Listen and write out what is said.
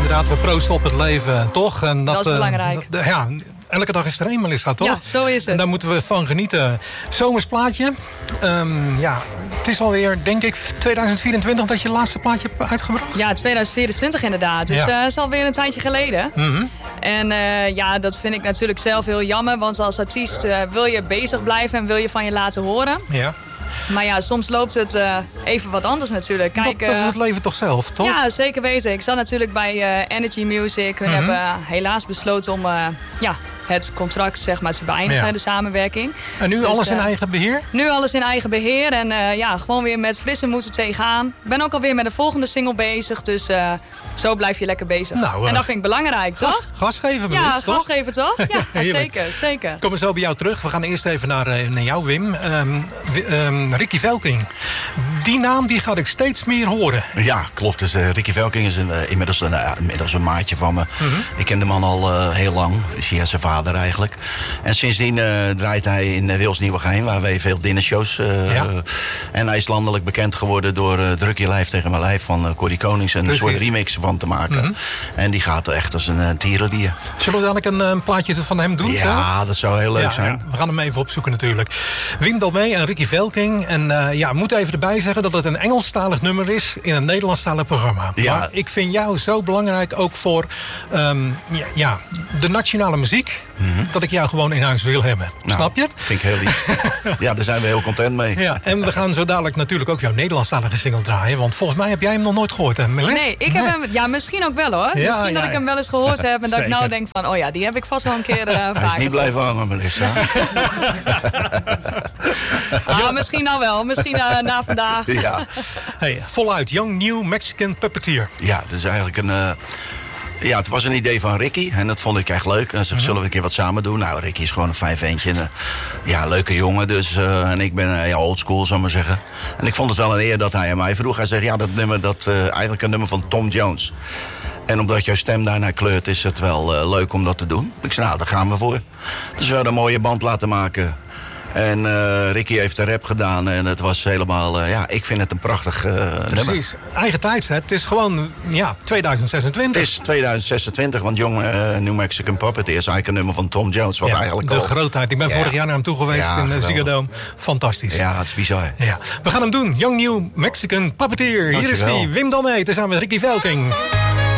inderdaad, we proosten op het leven, toch? En dat is belangrijk. Elke dag is er een, Melissa, toch? Ja, zo is het. En daar moeten we van genieten. Zomers plaatje. Het is alweer, denk ik, 2024 dat je het laatste plaatje hebt uitgebracht. Ja, 2024 inderdaad. Dus het is alweer een tijdje geleden. Mm-hmm. En dat vind ik natuurlijk zelf heel jammer. Want als artiest wil je bezig blijven en wil je van je laten horen. Ja. Maar ja, soms loopt het even wat anders natuurlijk. Kijk, dat is het leven toch zelf, toch? Ja, zeker weten. Ik zat natuurlijk bij Energy Music. Hun hebben helaas besloten om het contract zeg maar, te beëindigen, de samenwerking. En nu dus, alles in eigen beheer? Nu alles in eigen beheer. En gewoon weer met frisse moed tegenaan. Ik ben ook alweer met de volgende single bezig. Dus zo blijf je lekker bezig. Nou, en dat vind ik belangrijk, toch? Gas geven, toch? Ja, gas geven, toch? Ja, zeker. Kom zo bij jou terug. We gaan eerst even naar jou, Wim. Ricky Velking. Die naam die ga ik steeds meer horen. Ja, klopt. Dus, Ricky Velking is inmiddels een maatje van me. Mm-hmm. Ik ken de man al heel lang. Via zijn vader eigenlijk. En sindsdien draait hij in Wils Nieuwegein, waar wij veel dinnershows. En hij is landelijk bekend geworden door Druk je lijf tegen mijn lijf van Corrie Konings. En een soort remix van te maken. Mm-hmm. En die gaat echt als een tierenlier. Zullen we dadelijk een plaatje van hem doen? Ja, zelf? Dat zou heel leuk zijn. Ja, we gaan hem even opzoeken natuurlijk. Wim Dalmee en Ricky Velking. En we moeten even erbij zeggen dat het een Engelstalig nummer is in een Nederlandstalig programma. Ja. Maar ik vind jou zo belangrijk ook voor de nationale muziek. Mm-hmm. Dat ik jou gewoon in huis wil hebben. Snap je het? Vind ik heel lief. Ja, daar zijn we heel content mee. Ja, en we gaan zo dadelijk natuurlijk ook jouw Nederlandstalige single draaien. Want volgens mij heb jij hem nog nooit gehoord, hè, Melis? Nee, ik heb hem... Ja, misschien ook wel, hoor. Misschien dat ik hem wel eens gehoord heb. En dat ik nou denk van, die heb ik vast wel een keer vaker. Hij is niet blijven hangen, Melissa. Misschien nou wel. Misschien na vandaag. Ja. Hey, voluit. Young New Mexican Puppeteer. Ja, dat is eigenlijk een... het was een idee van Ricky en dat vond ik echt leuk. En zullen we een keer wat samen doen? Nou, Ricky is gewoon een fijn ventje. Een leuke jongen dus. En ik ben oldschool, zou ik maar zeggen. En ik vond het wel een eer dat hij aan mij vroeg. Hij zegt, dat nummer, eigenlijk een nummer van Tom Jones. En omdat jouw stem daarnaar kleurt, is het wel leuk om dat te doen. Ik zei, daar gaan we voor. Dus we hadden een mooie band laten maken. En Ricky heeft de rap gedaan en het was helemaal... ik vind het een prachtig nummer. Precies. Eigen tijd, hè? Het is gewoon 2026. Het is 2026, want Young New Mexican Puppeteer is eigenlijk een nummer van Tom Jones. Wat eigenlijk de grootheid. Ik ben vorig jaar naar hem toe geweest in de Ziggo Dome. Fantastisch. Ja, het is bizar. Ja. We gaan hem doen. Young New Mexican Puppeteer. Hier is die, Wim Dalmee, tezamen met Ricky Velking.